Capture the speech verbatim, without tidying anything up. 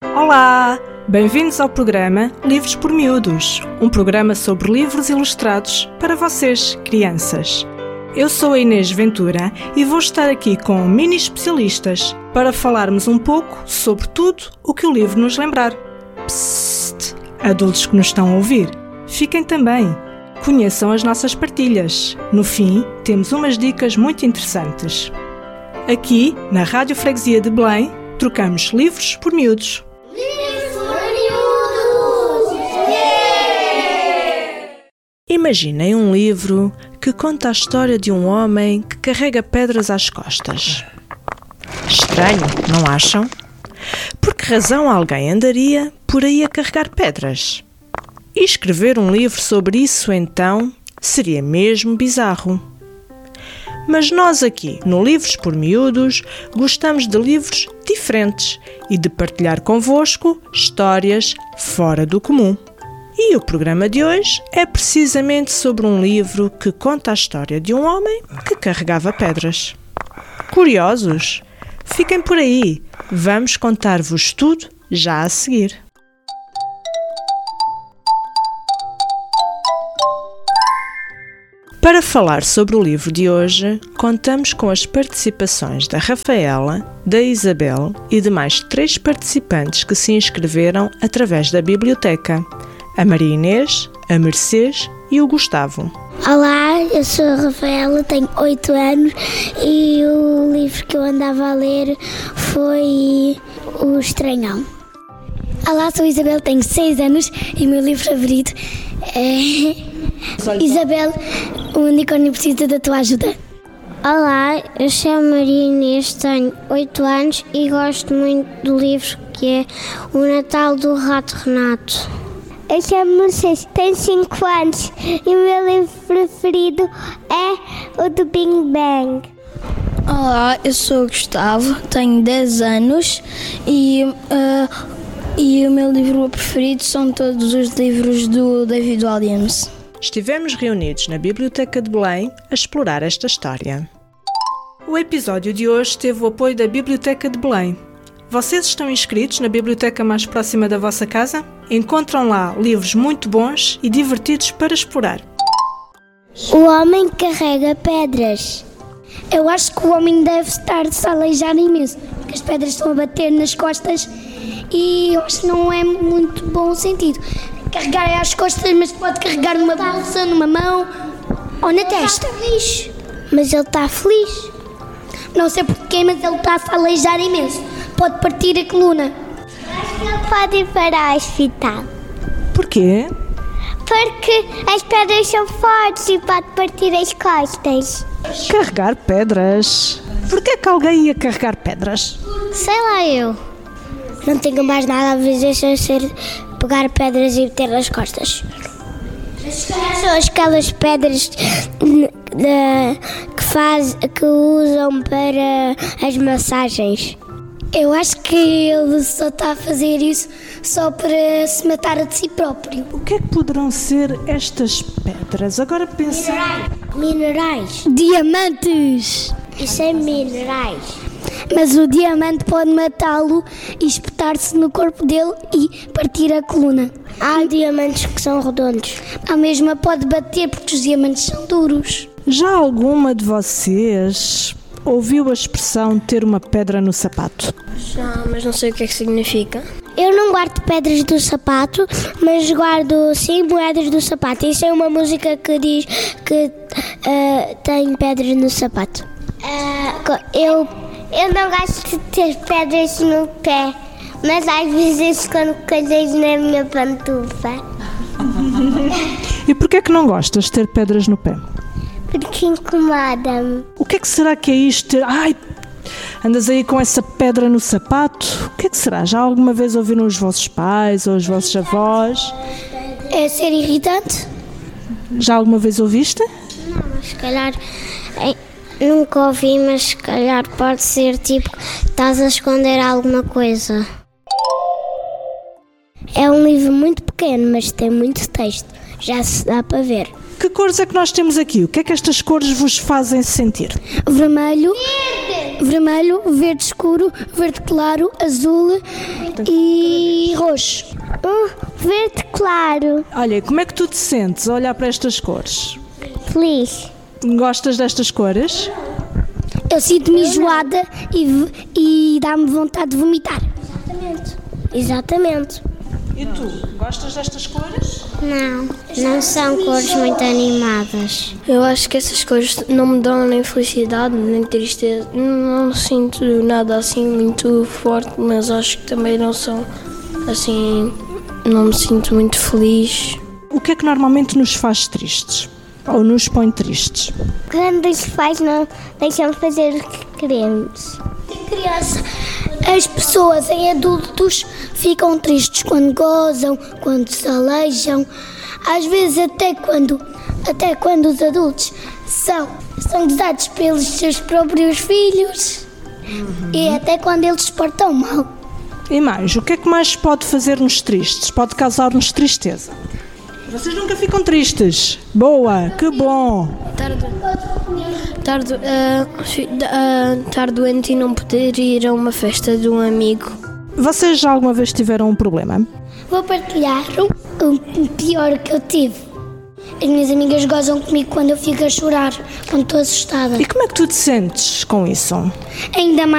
Olá! Bem-vindos ao programa Livros por Miúdos, um programa sobre livros ilustrados para vocês, crianças. Eu sou a Inês Ventura e vou estar aqui com mini especialistas para falarmos um pouco sobre tudo o que o livro nos lembrar. Psst! Adultos que nos estão a ouvir, fiquem também. Conheçam as nossas partilhas. No fim, temos umas dicas muito interessantes. Aqui, na Rádio Freguesia de Belém, trocamos livros por miúdos. Livros por miúdos! Yeah! Imaginem um livro que conta a história de um homem que carrega pedras às costas. Estranho, não acham? Por que razão alguém andaria por aí a carregar pedras? E escrever um livro sobre isso, então, seria mesmo bizarro. Mas nós aqui, no Livros por Miúdos, gostamos de livros diferentes e de partilhar convosco histórias fora do comum. E o programa de hoje é precisamente sobre um livro que conta a história de um homem que carregava pedras. Curiosos? Fiquem por aí, vamos contar-vos tudo já a seguir. Para falar sobre o livro de hoje, contamos com as participações da Rafaela, da Isabel e de mais três participantes que se inscreveram através da biblioteca: a Maria Inês, a Mercedes e o Gustavo. Olá, eu sou a Rafaela, tenho oito anos e o livro que eu andava a ler foi O Estranhão. Olá, sou a Isabel, tenho seis anos e o meu livro favorito é Isabel, o unicórnio precisa da tua ajuda. Olá, eu sou a Maria Inês, tenho oito anos e gosto muito do livro que é O Natal do Rato Renato. Eu chamo-me Mercedes, tenho cinco anos e o meu livro preferido é o do Big Bang. Olá, eu sou o Gustavo, tenho dez anos e, uh, e o meu livro preferido são todos os livros do David Walliams. Estivemos reunidos na Biblioteca de Belém a explorar esta história. O episódio de hoje teve o apoio da Biblioteca de Belém. Vocês estão inscritos na biblioteca mais próxima da vossa casa? Encontram lá livros muito bons e divertidos para explorar. O homem carrega pedras. Eu acho que o homem deve estar-se a aleijar imenso, porque as pedras estão a bater nas costas e eu acho que não é muito bom sentido. Carregar é às costas, mas pode carregar numa bolsa, numa mão ou na testa. Está feliz. Mas ele está feliz. Não sei porquê, mas ele está-se a aleijar imenso. Pode partir a coluna. Acho que ele pode ir para o hospital. Porquê? Porque as pedras são fortes e pode partir as costas. Carregar pedras? Porquê que alguém ia carregar pedras? Sei lá eu. Não tenho mais nada a fazer sem ser pegar pedras e meter nas costas. São aquelas pedras que, faz, que usam para as massagens. Eu acho que ele só está a fazer isso só para se matar a de si próprio. O que é que poderão ser estas pedras? Agora pensar... Minerais. Diamantes! Isso é minerais. Mas o diamante pode matá-lo e espetar-se no corpo dele e partir a coluna. Há diamantes que são redondos. A mesma pode bater porque os diamantes são duros. Já alguma de vocês ouviu a expressão ter uma pedra no sapato? Já, mas não sei o que é que significa. Eu não guardo pedras do sapato, mas guardo sim moedas do sapato. Isso é uma música que diz que uh, tem pedras no sapato. Uh, eu, eu não gosto de ter pedras no pé, mas às vezes quando coisas na minha pantufa. E porquê é que não gostas de ter pedras no pé? Porque incomoda-me. O que é que será que é isto? Ter... Ai, andas aí com essa pedra no sapato? O que é que será? Já alguma vez ouviram os vossos pais ou os vossos avós? É ser irritante? Já alguma vez ouviste? Não, mas se calhar... Nunca ouvi, mas se calhar pode ser tipo, estás a esconder alguma coisa. É um livro muito pequeno, mas tem muito texto. Já se dá para ver. Que cores é que nós temos aqui? O que é que estas cores vos fazem sentir? Vermelho, verde, vermelho, verde escuro, verde claro, azul e roxo. Um verde claro. Olha, como é que tu te sentes a olhar para estas cores? Feliz. Gostas destas cores? Eu sinto-me enjoada e, e dá-me vontade de vomitar. Exatamente. Exatamente. E tu, gostas destas cores? Não, não são cores muito animadas. Eu acho que essas cores não me dão nem felicidade, nem tristeza. Não sinto nada assim muito forte, mas acho que também não são assim. Não me sinto muito feliz. O que é que normalmente nos faz tristes? Ou nos põe tristes? Quando os pais não deixam fazer o que queremos. Criança, as pessoas em adultos ficam tristes quando gozam, quando se aleijam, às vezes até quando, até quando os adultos são, são gozados pelos seus próprios filhos uhum. e até quando eles se portam mal. E mais, o que é que mais pode fazer-nos tristes? Pode causar-nos tristeza? Vocês nunca ficam tristes? Boa, que bom! Estar do, uh, uh, estar doente e não poder ir a uma festa de um amigo. Vocês já alguma vez tiveram um problema? Vou partilhar um, um pior que eu tive. As minhas amigas gozam comigo quando eu fico a chorar, quando estou assustada. E como é que tu te sentes com isso? Ainda mais